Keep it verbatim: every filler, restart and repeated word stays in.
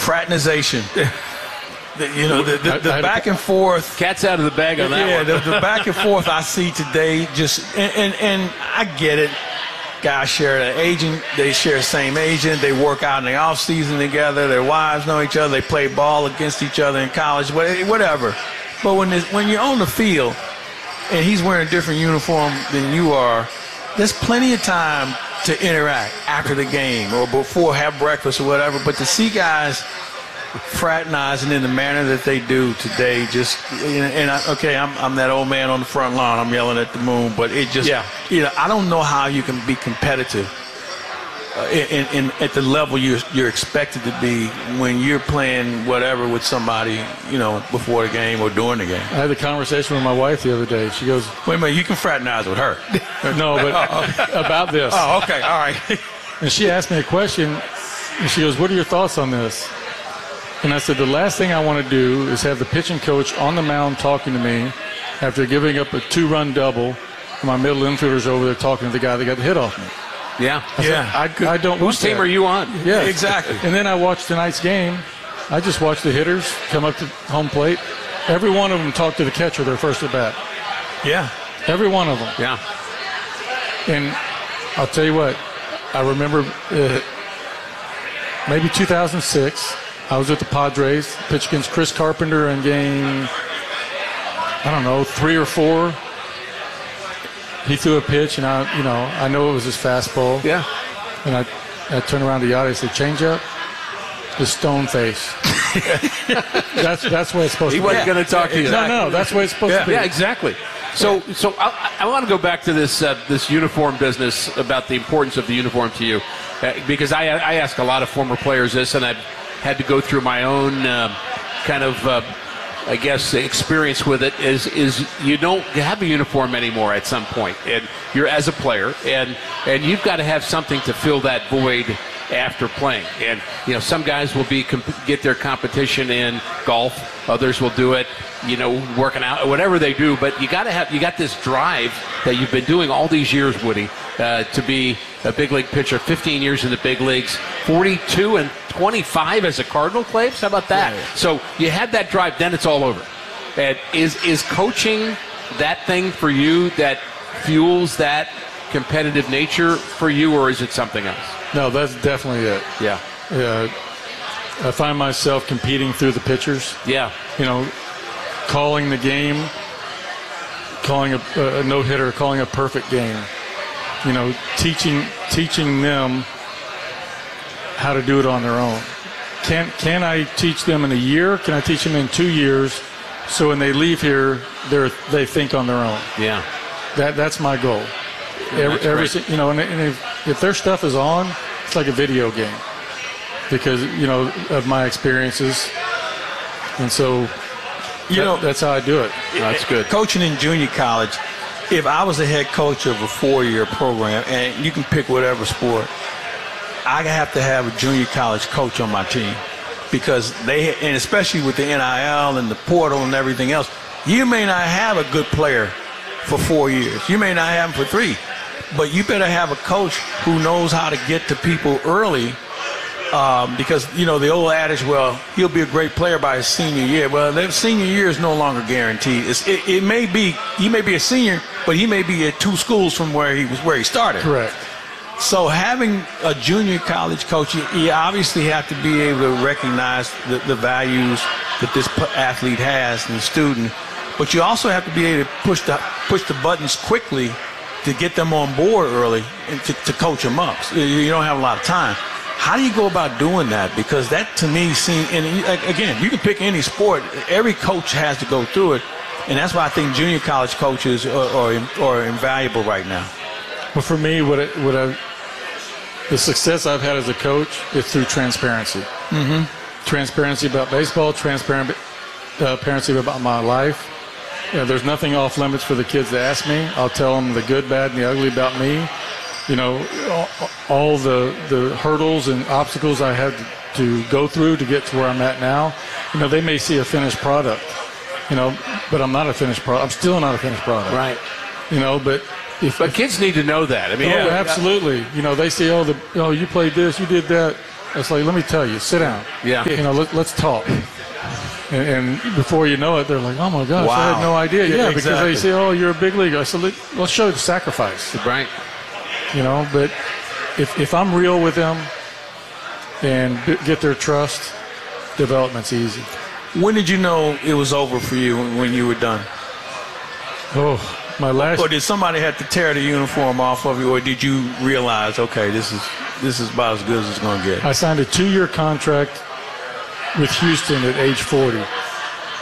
fraternization. The, you know, the, the, the back and forth. Cat's out of the bag on that yeah, one. the, the back and forth I see today just, and, and, and I get it. Guys share an agent. They share the same agent. They work out in the off season together. Their wives know each other. They play ball against each other in college, whatever. But when this, when you're on the field and he's wearing a different uniform than you are, there's plenty of time to interact after the game or before, have breakfast or whatever. But to see guys fraternizing in the manner that they do today, just and I, okay, I'm I'm that old man on the front lawn. I'm yelling at the moon, but it just yeah. you know I don't know how you can be competitive uh, in, in at the level you're you're expected to be when you're playing whatever with somebody, you know, before the game or during the game. I had a conversation with my wife the other day. She goes, "Wait a minute, you can fraternize with her." No, but about this. Oh, okay, all right. And she asked me a question, and she goes, "What are your thoughts on this?" And I said, the last thing I want to do is have the pitching coach on the mound talking to me after giving up a two-run double, and my middle infielder's over there talking to the guy that got the hit off me. Yeah. I yeah. Said, I, I don't Whose team that. are you on? Yeah, exactly. And then I watched tonight's game. I just watched the hitters come up to home plate. Every one of them talked to the catcher their first at bat. Yeah. Every one of them. Yeah. And I'll tell you what, I remember uh, maybe two thousand six. I was with the Padres, pitched against Chris Carpenter in game, I don't know, three or four. He threw a pitch, and I, you know, I know it was his fastball. Yeah. And I, I turned around to Yachty and said, "Change up." The stone face. that's that's what it's supposed he to be. He wasn't going to talk to you. No, no, that's what it's supposed yeah. to be. Yeah, exactly. So, so I, I want to go back to this uh, this uniform business, about the importance of the uniform to you, uh, because I I ask a lot of former players this, and I've had to go through my own uh, kind of, uh, I guess, experience with it. Is is you don't have a uniform anymore at some point, and you're as a player, and and you've got to have something to fill that void after playing. And you know, some guys will be comp- get their competition in golf, others will do it, you know, working out, whatever they do. But you got to have, you got this drive that you've been doing all these years, Woody, uh, to be a big league pitcher. fifteen years in the big leagues, forty-two and twenty-five as a Cardinal, Claves. How about that? Yeah, yeah. So you had that drive, then it's all over. And is is coaching that thing for you that fuels that competitive nature for you, or is it something else? No, that's definitely it. Yeah. Yeah. I find myself competing through the pitchers. Yeah. You know, calling the game, calling a, a no-hitter, calling a perfect game. You know, teaching teaching them how to do it on their own. Can can I teach them in a year? Can I teach them in two years? So when they leave here, they they think on their own. Yeah. That that's my goal. Yeah, every, every you know, and, and if, if their stuff is on, it's like a video game. Because, you know, of my experiences. And so, you that, know, that's how I do it. That's good. Coaching in junior college, if I was a head coach of a four-year program, and you can pick whatever sport, I have to have a junior college coach on my team. Because they, and especially with the N I L and the portal and everything else, you may not have a good player for four years. You may not have him for three. But you better have a coach who knows how to get to people early. Um, because, you know, the old adage, well, he'll be a great player by his senior year. Well, the senior year is no longer guaranteed. It's, it, it may be, he may be a senior, but he may be at two schools from where he was, where he started. Correct. So having a junior college coach, you, you obviously have to be able to recognize the, the values that this athlete has and the student. But you also have to be able to push the, push the buttons quickly to get them on board early and to, to coach them up. So you don't have a lot of time. How do you go about doing that? Because that, to me, seems, and again, you can pick any sport. Every coach has to go through it, and that's why I think junior college coaches are, are, are invaluable right now. Well, for me, what, it, what I, the success I've had as a coach is through transparency. Mm-hmm. Transparency about baseball, transparency uh, about my life. You know, there's nothing off limits for the kids to ask me. I'll tell them the good, bad, and the ugly about me. You know, all, all the, the hurdles and obstacles I had to go through to get to where I'm at now. You know, they may see a finished product, you know, but I'm not a finished product. I'm still not a finished product. Right. You know, but if But kids need to know that. I mean, oh, yeah, absolutely. You know, they say, oh, the, oh, you played this, you did that. It's like, let me tell you, sit down. Yeah. You know, let, let's talk. And, and before you know it, they're like, oh, my gosh, Wow. I had no idea. Yeah, Yeah, because exactly. they say, oh, you're a big leaguer. I said, Let, let's show the sacrifice. Right. You know, but if, if I'm real with them and b- get their trust, development's easy. When did you know it was over for you when you were done? Oh, my last Or did somebody have to tear the uniform off of you, or did you realize, okay, this is this is about as good as it's going to get? I signed a two-year contract with Houston at age forty.